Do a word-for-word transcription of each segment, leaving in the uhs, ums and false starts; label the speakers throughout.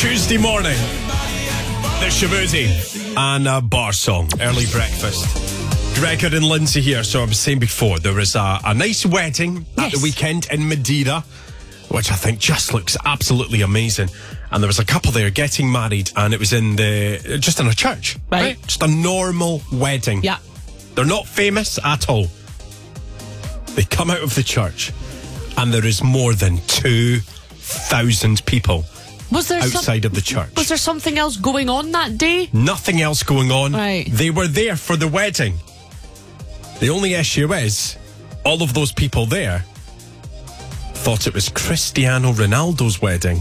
Speaker 1: Tuesday morning. There's Shabuzi and a bar song, early breakfast. Gregor and Lindsay here. So I was saying before, there was a, a nice wedding
Speaker 2: Yes.
Speaker 1: at the weekend in Madeira, which I think just looks absolutely amazing. And there was a couple there getting married, and it was in the just in a church,
Speaker 2: Right.
Speaker 1: Just a normal wedding.
Speaker 2: Yeah.
Speaker 1: They're not famous at all. They come out of the church, and there is more than two thousand people
Speaker 2: Was there some-
Speaker 1: outside of the church.
Speaker 2: Was there something else going on that day?
Speaker 1: Nothing else going on.
Speaker 2: Right.
Speaker 1: They were there for the wedding. The only issue is, all of those people there thought it was Cristiano Ronaldo's wedding.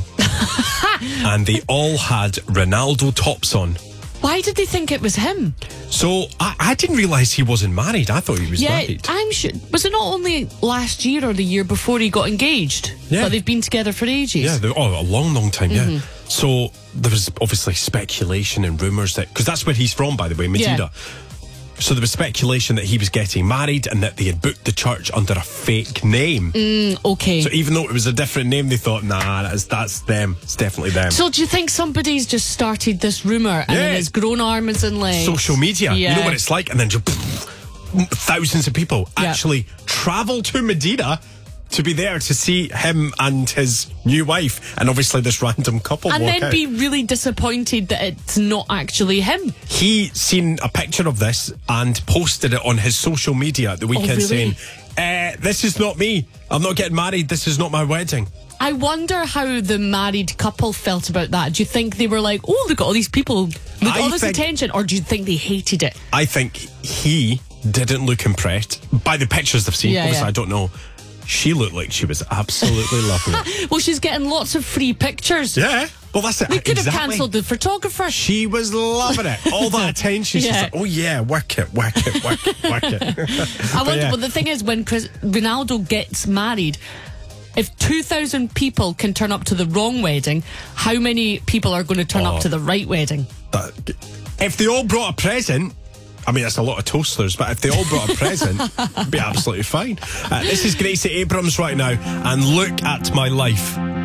Speaker 1: And they all had Ronaldo tops on.
Speaker 2: Why did they think it was him?
Speaker 1: So I, I didn't realise he wasn't married. I thought he was
Speaker 2: Yeah,
Speaker 1: married.
Speaker 2: I'm sure. Was it not only last year or the year before he got engaged?
Speaker 1: Yeah.
Speaker 2: But they've been together for ages.
Speaker 1: Yeah, they- oh, a long, long time, yeah.
Speaker 2: Mm-hmm.
Speaker 1: So there was obviously speculation and rumours that, because that's where he's from, by the way, Madeira.
Speaker 2: Yeah.
Speaker 1: So there was speculation that he was getting married and that they had booked the church under a fake name.
Speaker 2: Okay.
Speaker 1: So even though it was a different name, they thought, nah, that's, that's them. It's definitely them.
Speaker 2: So do you think somebody's just started this rumour and then
Speaker 1: Yeah.
Speaker 2: it's grown arms and legs?
Speaker 1: Social media, you
Speaker 2: Yeah.
Speaker 1: know what it's like? And then just thousands of people
Speaker 2: Yeah.
Speaker 1: actually travel to Madeira to be there to see him and his new wife, and obviously this random couple
Speaker 2: And
Speaker 1: walk
Speaker 2: then
Speaker 1: out.
Speaker 2: be really disappointed that it's not actually him.
Speaker 1: He seen a picture of this and posted it on his social media at the weekend,
Speaker 2: really?
Speaker 1: saying, uh, this is not me. I'm not getting married. This is not my wedding.
Speaker 2: I wonder how the married couple felt about that. Do you think they were like, oh, look at all these people, look at
Speaker 1: I
Speaker 2: all this
Speaker 1: think-
Speaker 2: attention? Or do you think they hated it?
Speaker 1: I think he didn't look impressed by the pictures they've seen.
Speaker 2: Yeah,
Speaker 1: Obviously,
Speaker 2: yeah.
Speaker 1: I don't know. She looked like she was absolutely loving it.
Speaker 2: Well, she's getting lots of free pictures.
Speaker 1: Yeah. Well, that's it.
Speaker 2: We could have
Speaker 1: Exactly.
Speaker 2: cancelled the photographer.
Speaker 1: She was loving it. All that attention. She's
Speaker 2: Yeah.
Speaker 1: like, oh, yeah, work it, work it, work it, work it.
Speaker 2: I wonder,
Speaker 1: yeah.
Speaker 2: but the thing is, when Chris, Ronaldo gets married, if two thousand people can turn up to the wrong wedding, how many people are going to turn
Speaker 1: Oh.
Speaker 2: up to the right wedding?
Speaker 1: That, if they all brought a present, I mean, that's a lot of toasters, but if they all brought a present, it'd be absolutely fine. Uh, this is Gracie Abrams right now, and look at my life.